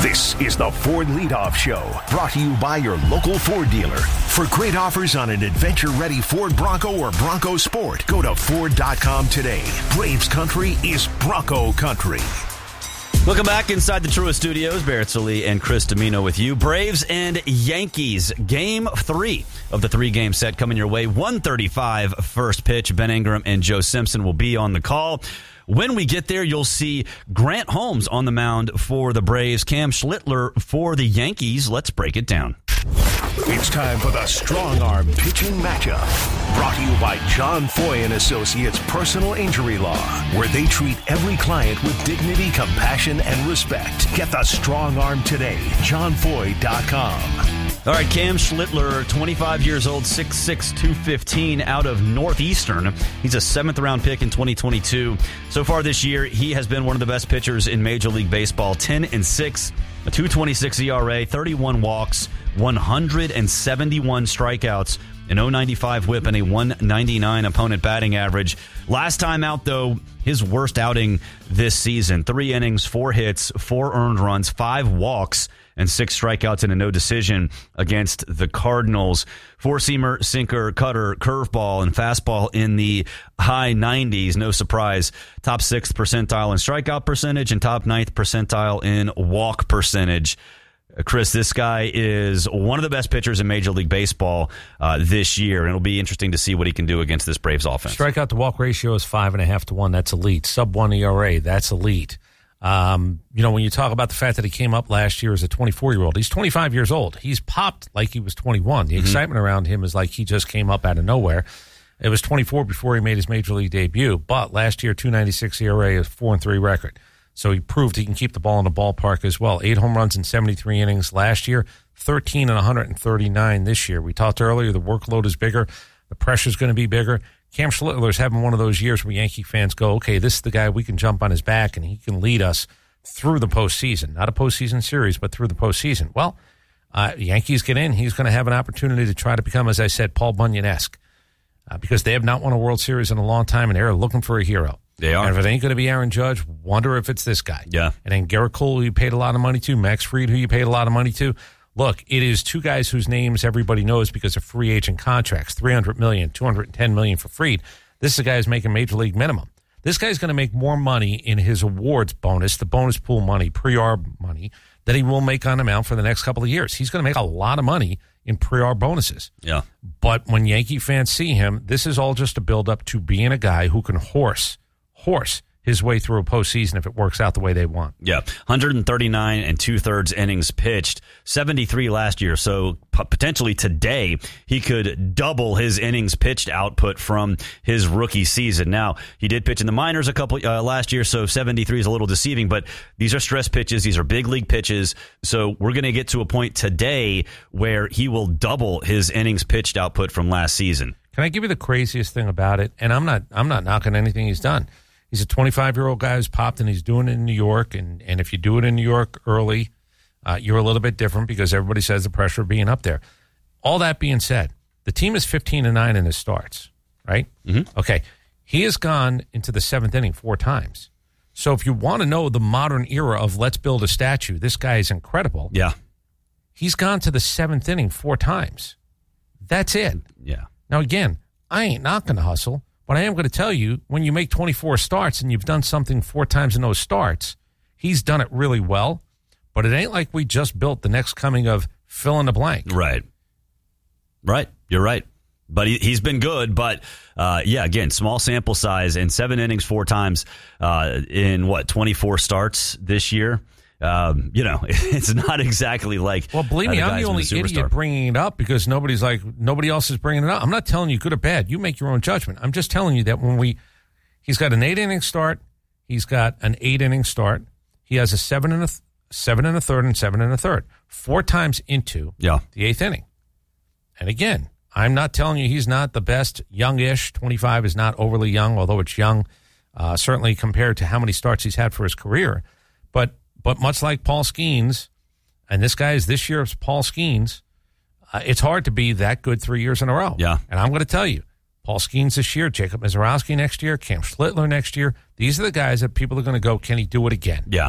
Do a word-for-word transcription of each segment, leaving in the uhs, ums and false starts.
This is the Ford Leadoff Show, brought to you by your local Ford dealer. For great offers on an adventure-ready Ford Bronco or Bronco Sport, go to Ford dot com today. Braves country is Bronco country. Welcome back inside the Truist Studios. Barrett Sallee and Chris Domino with you. Braves and Yankees, game three of the three-game set coming your way. one thirty-five first pitch. Ben Ingram and Joe Simpson will be on the call. When we get there, you'll see Grant Holmes on the mound for the Braves, Cam Schlittler for the Yankees. Let's break it down. It's time for the Strong Arm Pitching Matchup. Brought to you by John Foy and Associates Personal Injury Law, where they treat every client with dignity, compassion, and respect. Get the Strong Arm today. john foy dot com. All right, Cam Schlittler, twenty-five years old, six six, two fifteen, out of Northeastern. He's a seventh-round pick in twenty twenty-two. So far this year, he has been one of the best pitchers in Major League Baseball. ten and six, a two twenty-six E R A, thirty-one walks, one hundred seventy-one strikeouts, an oh ninety-five whip, and a one ninety-nine opponent batting average. Last time out, though, his worst outing this season. Three innings, four hits, four earned runs, five walks, and six strikeouts and a no decision against the Cardinals. Four-seamer, sinker, cutter, curveball, and fastball in the high nineties. No surprise. Top sixth percentile in strikeout percentage and top ninth percentile in walk percentage. Chris, this guy is one of the best pitchers in Major League Baseball uh, this year, and it'll be interesting to see what he can do against this Braves offense. Strikeout to walk ratio is five and a half to one. That's elite. Sub one E R A. That's elite. Um, you know, when you talk about the fact that he came up last year as a twenty-four-year-old, he's twenty-five years old. He's popped like he was twenty-one. The mm-hmm. excitement around him is like he just came up out of nowhere. It was twenty-four before he made his Major League debut, but last year, two ninety-six E R A, is four and three record. So he proved he can keep the ball in the ballpark as well. Eight home runs in seventy-three innings last year, thirteen and one hundred thirty-nine this year. We talked earlier, the workload is bigger. The pressure's going to be bigger. Cam Schlittler's having one of those years where Yankee fans go, okay, this is the guy we can jump on his back and he can lead us through the postseason. Not a postseason series, but through the postseason. Well, uh, Yankees get in. He's going to have an opportunity to try to become, as I said, Paul Bunyan-esque uh, because they have not won a World Series in a long time and they're looking for a hero. They are. And if it ain't going to be Aaron Judge, wonder if it's this guy. Yeah. And then Garrett Cole, who you paid a lot of money to, Max Fried, who you paid a lot of money to. Look, it is two guys whose names everybody knows because of free agent contracts, three hundred million dollars, two hundred ten million dollars for Fried. This is a guy who's making Major League minimum. This guy's going to make more money in his awards bonus, the bonus pool money, pre-arb money, that he will make on the mound for the next couple of years. He's going to make a lot of money in pre-arb bonuses. Yeah. But when Yankee fans see him, this is all just a build-up to being a guy who can horse, horse his way through a postseason if it works out the way they want. Yeah, one thirty-nine and two-thirds innings pitched, seventy-three last year. So p- potentially today he could double his innings pitched output from his rookie season. Now, he did pitch in the minors a couple uh, last year, so seventy-three is a little deceiving, but these are stress pitches. These are big league pitches. So we're going to get to a point today where he will double his innings pitched output from last season. Can I give you the craziest thing about it? And I'm not I'm not knocking anything he's done. He's a twenty-five-year-old guy who's popped, and he's doing it in New York. And, and if you do it in New York early, uh, you're a little bit different because everybody says the pressure of being up there. All that being said, the team is fifteen and nine in his starts, right? Mm-hmm. Okay. He has gone into the seventh inning four times. So if you want to know the modern era of let's build a statue, this guy is incredible. Yeah. He's gone to the seventh inning four times. That's it. Yeah. Now, again, I ain't knocking the hustle. But I am going to tell you, when you make twenty-four starts and you've done something four times in those starts, he's done it really well. But it ain't like we just built the next coming of fill in the blank. Right. Right. You're right. But he, he's been good. But, uh, yeah, again, small sample size and seven innings four times uh, in, what, twenty-four starts this year. Um, you know, it's not exactly like. Well, believe me, uh, I'm the only idiot bringing it up because nobody's like, nobody else is bringing it up. I'm not telling you good or bad. You make your own judgment. I'm just telling you that when we, he's got an eight inning start, he's got an eight inning start, he has a seven and a th- seven and a third and seven and a third, four times into yeah. the eighth inning. And again, I'm not telling you he's not the best, youngish. twenty-five is not overly young, although it's young, uh, certainly compared to how many starts he's had for his career, but. But much like Paul Skeens, and this guy is this year's Paul Skeens, uh, it's hard to be that good three years in a row. Yeah. And I'm going to tell you, Paul Skeens this year, Jacob Misiorowski next year, Cam Schlittler next year, these are the guys that people are going to go, can he do it again? Yeah.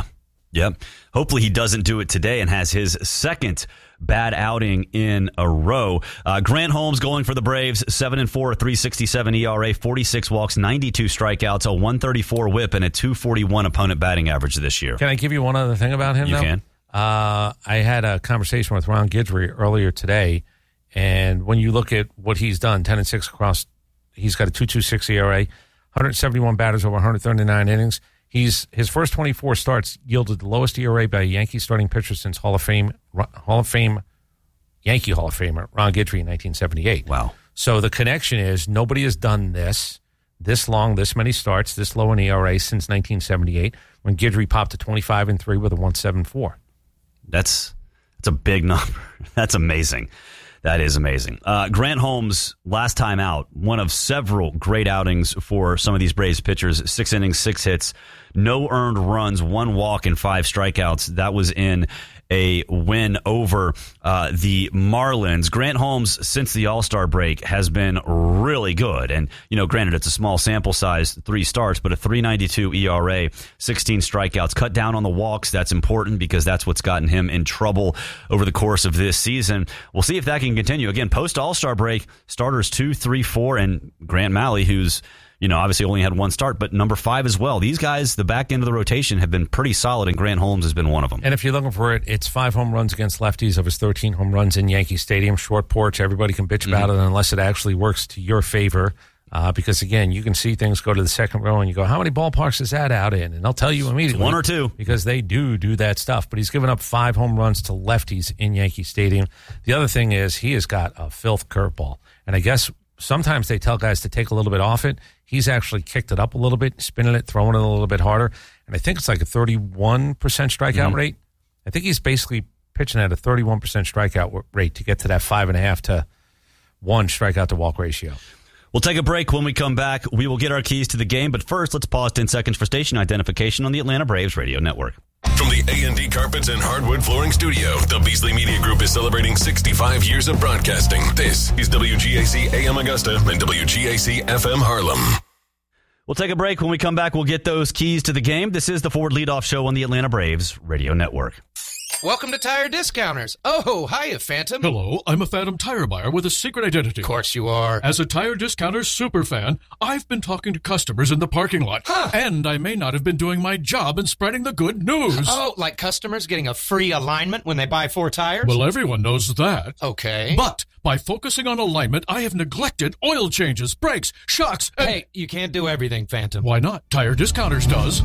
Yep. Hopefully he doesn't do it today and has his second bad outing in a row. Uh, Grant Holmes going for the Braves, seven and four, three sixty-seven E R A, forty-six walks, ninety-two strikeouts, a one thirty-four whip, and a two forty-one opponent batting average this year. Can I give you one other thing about him, You though? can. Uh, I had a conversation with Ron Guidry earlier today, and when you look at what he's done, ten and six across, he's got a two point two six E R A, one seventy-one batters over one thirty-nine innings. He's his first twenty-four starts yielded the lowest E R A by a Yankee starting pitcher since Hall of Fame Hall of Fame Yankee Hall of Famer Ron Guidry in nineteen seventy-eight. Wow. So the connection is nobody has done this this long, this many starts, this low in E R A since nineteen seventy-eight when Guidry popped to twenty-five and three with a one seventy-four. That's that's a big number. That's amazing. That is amazing. Uh, Grant Holmes, last time out, one of several great outings for some of these Braves pitchers. Six innings, six hits, no earned runs, one walk, and five strikeouts. That was in a win over uh, the Marlins. Grant Holmes, since the All-Star break, has been really good. And, you know, granted, it's a small sample size, three starts, but a three ninety-two E R A, sixteen strikeouts, cut down on the walks. That's important because that's what's gotten him in trouble over the course of this season. We'll see if that can continue. Again, post-All-Star break, starters two, three, four, and Grant Malley, who's you know, obviously only had one start, but number five as well. These guys, the back end of the rotation, have been pretty solid, and Grant Holmes has been one of them. And if you're looking for it, it's five home runs against lefties of his thirteen home runs in Yankee Stadium. Short porch, everybody can bitch about mm-hmm. it unless it actually works to your favor. Uh, because, again, you can see things go to the second row, and you go, how many ballparks is that out in? And they'll tell you immediately. One or two. Because they do do that stuff. But he's given up five home runs to lefties in Yankee Stadium. The other thing is he has got a filth curveball. And I guess sometimes they tell guys to take a little bit off it. He's actually kicked it up a little bit, spinning it, throwing it a little bit harder. And I think it's like a thirty-one percent strikeout mm-hmm. rate. I think he's basically pitching at a thirty-one percent strikeout rate to get to that five and a half to one strikeout to walk ratio. We'll take a break. When we come back, we will get our keys to the game. But first, let's pause ten seconds for station identification on the Atlanta Braves Radio Network. From the A and D Carpets and Hardwood Flooring Studio, the Beasley Media Group is celebrating sixty-five years of broadcasting. This is W G A C A M Augusta and W G A C F M Harlem. We'll take a break. When we come back, we'll get those keys to the game. This is the Forward Leadoff Show on the Atlanta Braves Radio Network. Welcome to Tire Discounters. Oh, hiya, Phantom. Hello, I'm a Phantom tire buyer with a secret identity. Of course you are. As a Tire Discounters superfan, I've been talking to customers in the parking lot. Huh. And I may not have been doing my job in spreading the good news. Oh, like customers getting a free alignment when they buy four tires? Well, everyone knows that. Okay. But by focusing on alignment, I have neglected oil changes, brakes, shocks, and... Hey, you can't do everything, Phantom. Why not? Tire Discounters does.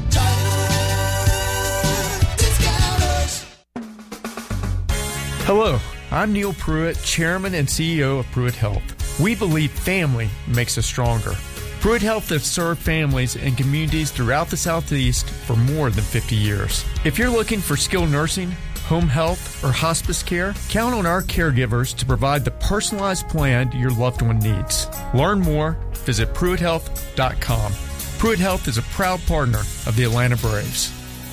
Hello, I'm Neil Pruitt, Chairman and C E O of Pruitt Health. We believe family makes us stronger. Pruitt Health has served families and communities throughout the Southeast for more than fifty years. If you're looking for skilled nursing, home health, or hospice care, count on our caregivers to provide the personalized plan your loved one needs. Learn more, visit Pruitt Health dot com. Pruitt Health is a proud partner of the Atlanta Braves.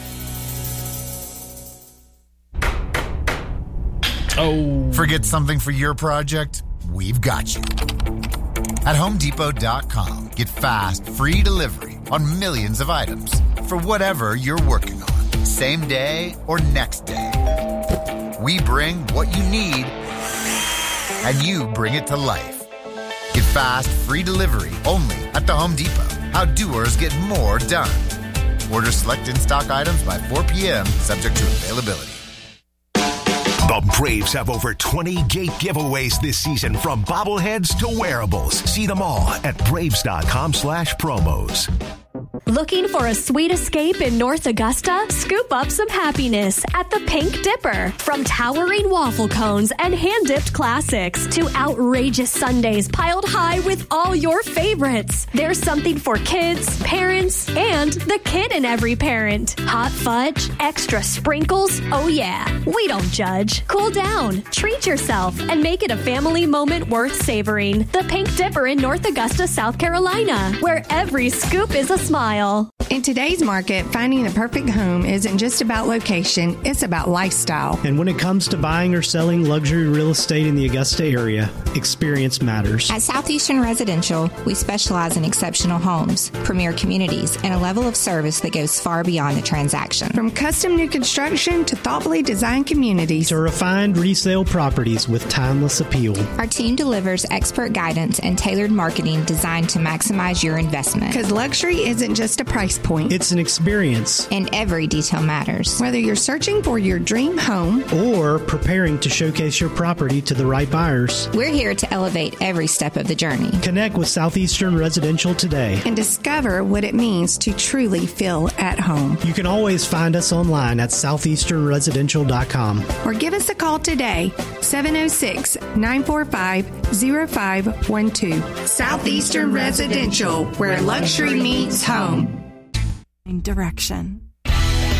Oh. Forget something for your project? We've got you. At Home Depot dot com, get fast, free delivery on millions of items for whatever you're working on, same day or next day. We bring what you need, and you bring it to life. Get fast, free delivery only at the Home Depot. How doers get more done. Order select in-stock items by four p.m., subject to availability. The Braves have over twenty gate giveaways this season, from bobbleheads to wearables. See them all at Braves.com slash promos. Looking for a sweet escape in North Augusta? Scoop up some happiness at the Pink Dipper. From towering waffle cones and hand-dipped classics to outrageous sundaes piled high with all your favorites, there's something for kids, parents, and the kid in every parent. Hot fudge, extra sprinkles, oh yeah, we don't judge. Cool down, treat yourself, and make it a family moment worth savoring. The Pink Dipper in North Augusta, South Carolina, where every scoop is a smile. In today's market, finding the perfect home isn't just about location, it's about lifestyle. And when it comes to buying or selling luxury real estate in the Augusta area, experience matters. At Southeastern Residential, we specialize in exceptional homes, premier communities, and a level of service that goes far beyond the transaction. From custom new construction to thoughtfully designed communities to refined resale properties with timeless appeal. Our team delivers expert guidance and tailored marketing designed to maximize your investment. Because luxury isn't just a price point. It's an experience. And every detail matters. Whether you're searching for your dream home or preparing to showcase your property to the right buyers, we're here to elevate every step of the journey. Connect with Southeastern Residential today and discover what it means to truly feel at home. You can always find us online at southeastern residential dot com or give us a call today, seven oh six, nine four five, oh five one two. Southeastern Residential, where luxury meets home. Direction.